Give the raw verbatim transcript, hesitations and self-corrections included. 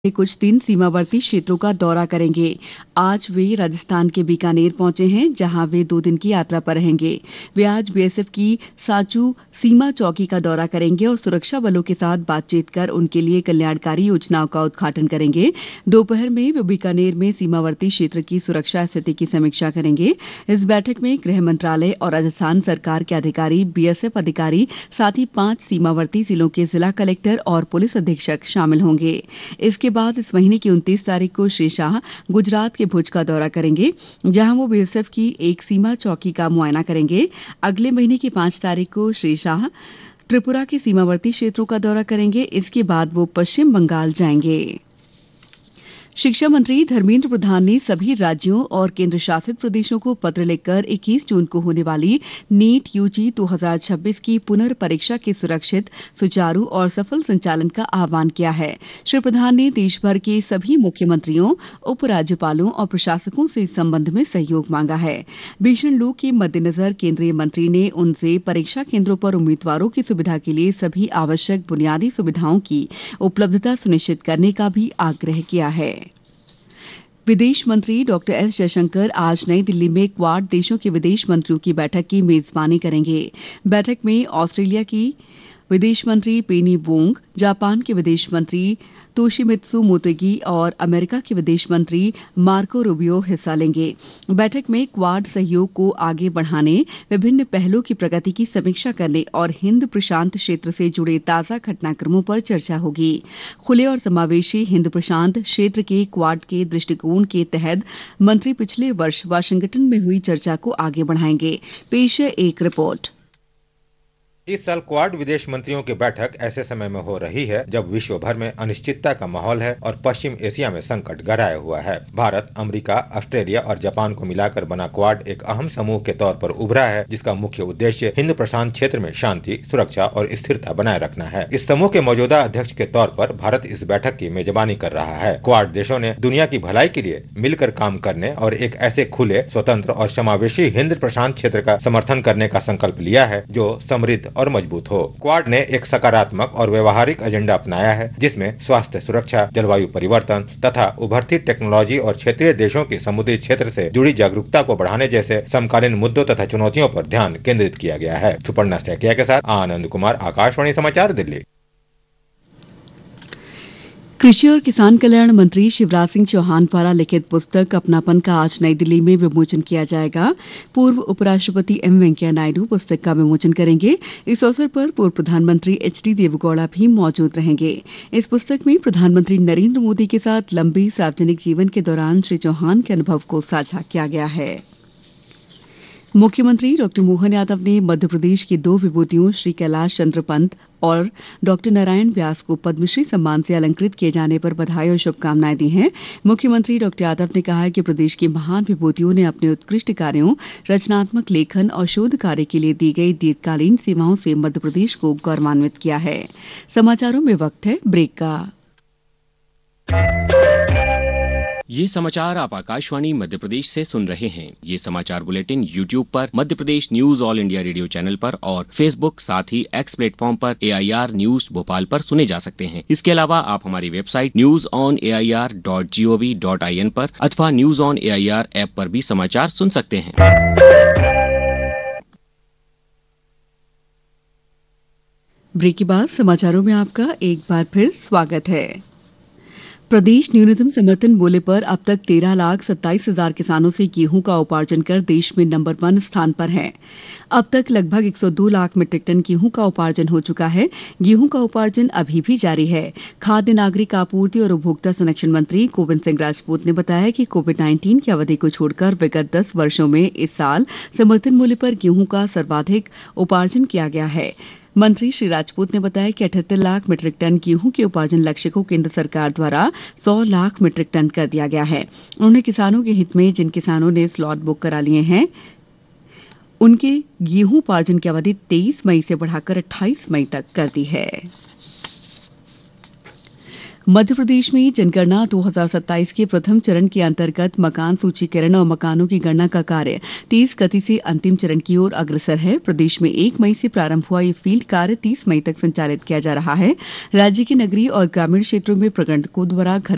वे कुछ दिन सीमावर्ती क्षेत्रों का दौरा करेंगे। आज वे राजस्थान के बीकानेर पहुंचे हैं, जहां वे दो दिन की यात्रा पर रहेंगे। वे आज बीएसएफ की साचू सीमा चौकी का दौरा करेंगे और सुरक्षा बलों के साथ बातचीत कर उनके लिए कल्याणकारी योजनाओं का उद्घाटन करेंगे। दोपहर में वे बीकानेर में सीमावर्ती क्षेत्र की सुरक्षा स्थिति की समीक्षा करेंगे। इस बैठक में गृह मंत्रालय और राजस्थान सरकार के अधिकारी, बीएसएफ अधिकारी, साथ ही पांच सीमावर्ती जिलों के जिला कलेक्टर और पुलिस अधीक्षक शामिल होंगे। इसके बाद इस महीने की उनतीस तारीख को श्री शाह गुजरात के भुज का दौरा करेंगे, जहां वो बीएसएफ की एक सीमा चौकी का मुआयना करेंगे। अगले महीने की पांच तारीख को श्री शाह त्रिपुरा के सीमावर्ती क्षेत्रों का दौरा करेंगे। इसके बाद वो पश्चिम बंगाल जाएंगे। शिक्षा मंत्री धर्मेंद्र प्रधान ने सभी राज्यों और केंद्र शासित प्रदेशों को पत्र लिखकर इक्कीस जून को होने वाली नीट यूजी दो हज़ार छब्बीस की पुनर्परीक्षा के सुरक्षित, सुचारू और सफल संचालन का आह्वान किया है। श्री प्रधान ने देश भर के सभी मुख्यमंत्रियों, उपराज्यपालों और प्रशासकों से इस संबंध में सहयोग मांगा है। भीषण लू के मद्देनजर केंद्रीय मंत्री ने उनसे परीक्षा केंद्रों पर उम्मीदवारों की सुविधा के लिए सभी आवश्यक बुनियादी सुविधाओं की उपलब्धता सुनिश्चित करने का भी आग्रह किया है। विदेश मंत्री डॉक्टर एस जयशंकर आज नई दिल्ली में क्वाड देशों के विदेश मंत्रियों की बैठक की मेजबानी करेंगे। बैठक में ऑस्ट्रेलिया की विदेश मंत्री पेनी वोंग, जापान के विदेश मंत्री तोशिमित्सु मोतेगी और अमेरिका के विदेश मंत्री मार्को रूबियो हिस्सा लेंगे। बैठक में क्वाड सहयोग को आगे बढ़ाने, विभिन्न पहलों की प्रगति की समीक्षा करने और हिंद प्रशांत क्षेत्र से जुड़े ताजा घटनाक्रमों पर चर्चा होगी। खुले और समावेशी हिंद प्रशांत क्षेत्र के क्वाड के दृष्टिकोण के तहत मंत्री पिछले वर्ष वाशिंगटन में हुई चर्चा को आगे बढ़ाएंगे। पेश है एक रिपोर्ट। इस साल क्वाड विदेश मंत्रियों की बैठक ऐसे समय में हो रही है जब विश्व भर में अनिश्चितता का माहौल है और पश्चिम एशिया में संकट गहराया हुआ है। भारत, अमेरिका, ऑस्ट्रेलिया और जापान को मिलाकर बना क्वाड एक अहम समूह के तौर पर उभरा है, जिसका मुख्य उद्देश्य हिंद प्रशांत क्षेत्र में शांति, सुरक्षा और स्थिरता बनाए रखना है। इस समूह के मौजूदा अध्यक्ष के तौर पर भारत इस बैठक की मेजबानी कर रहा है। क्वाड देशों ने दुनिया की भलाई के लिए मिलकर काम करने और एक ऐसे खुले, स्वतंत्र और समावेशी हिंद प्रशांत क्षेत्र का समर्थन करने का संकल्प लिया है जो समृद्ध और मजबूत हो। क्वाड ने एक सकारात्मक और व्यवहारिक एजेंडा अपनाया है, जिसमें स्वास्थ्य सुरक्षा, जलवायु परिवर्तन तथा उभरती टेक्नोलॉजी और क्षेत्रीय देशों की समुद्री क्षेत्र से जुड़ी जागरूकता को बढ़ाने जैसे समकालीन मुद्दों तथा चुनौतियों पर ध्यान केंद्रित किया गया है। सुपर्णा सैकिया के साथ आनंद कुमार, आकाशवाणी समाचार, दिल्ली। कृषि और किसान कल्याण मंत्री शिवराज सिंह चौहान द्वारा लिखित पुस्तक अपनापन का आज नई दिल्ली में विमोचन किया जाएगा। पूर्व उपराष्ट्रपति एम वेंकैया नायडू पुस्तक का विमोचन करेंगे। इस अवसर पर पूर्व प्रधानमंत्री एच डी देवेगौड़ा भी मौजूद रहेंगे। इस पुस्तक में प्रधानमंत्री नरेंद्र मोदी के साथ लंबे सार्वजनिक जीवन के दौरान श्री चौहान के अनुभव को साझा किया गया है। मुख्यमंत्री डॉक्टर मोहन यादव ने मध्य प्रदेश की दो विभूतियों श्री कैलाश चंद्र पंत और डॉक्टर नारायण व्यास को पद्मश्री सम्मान से अलंकृत किए जाने पर बधाई और शुभकामनाएं दी हैं। मुख्यमंत्री डॉक्टर यादव ने कहा है कि प्रदेश की महान विभूतियों ने अपने उत्कृष्ट कार्यों, रचनात्मक लेखन और शोध कार्य के लिए दी गई दीर्घकालीन सेवाओं से मध्य प्रदेश को गौरवान्वित किया है। समाचारों में वक्त है ब्रेक का। ये समाचार आप आकाशवाणी मध्य प्रदेश से सुन रहे हैं। ये समाचार बुलेटिन यूट्यूब पर Madhya Pradesh news all India radio channel पर और फेसबुक, साथ ही एक्स प्लेटफॉर्म पर ए आई आर न्यूज भोपाल पर सुने जा सकते हैं। इसके अलावा आप हमारी website news on A I R dot G O V dot I N पर अथवा news on A I R app पर भी समाचार सुन सकते हैं। ब्रेक के बाद समाचारों में आपका एक बार फिर स्वागत है। प्रदेश न्यूनतम समर्थन मूल्य पर अब तक तेरह लाख सत्ताईस हजार किसानों से गेहूं का उपार्जन कर देश में नंबर वन स्थान पर है। अब तक लगभग एक सौ दो लाख मीट्रिक टन गेहूं का उपार्जन हो चुका है। गेहूं का उपार्जन अभी भी जारी है। खाद्य नागरिक आपूर्ति और उपभोक्ता संरक्षण मंत्री गोविंद सिंह राजपूत ने बताया कि कोविड उन्नीस की अवधि को छोड़कर विगत दस वर्षों में इस साल समर्थन मूल्य पर गेहूं का सर्वाधिक उपार्जन किया गया है। मंत्री श्री राजपूत ने बताया कि अठहत्तर लाख मीट्रिक टन गेहूं के उपार्जन लक्ष्य को केंद्र सरकार द्वारा सौ लाख मीट्रिक टन कर दिया गया है। उन्होंने किसानों के हित में जिन किसानों ने स्लॉट बुक करा लिए हैं, उनके गेहूं उपार्जन की अवधि तेईस मई से बढ़ाकर अट्ठाईस मई तक कर दी है। मध्य प्रदेश में जनगणना दो हज़ार सत्ताईस के प्रथम चरण के अंतर्गत मकान सूचीकरण और मकानों की गणना का कार्य तेज गति से अंतिम चरण की ओर अग्रसर है। प्रदेश में एक मई से प्रारंभ हुआ ये फील्ड कार्य तीस मई तक संचालित किया जा रहा है। राज्य के नगरीय और ग्रामीण क्षेत्रों में प्रगणकों द्वारा घर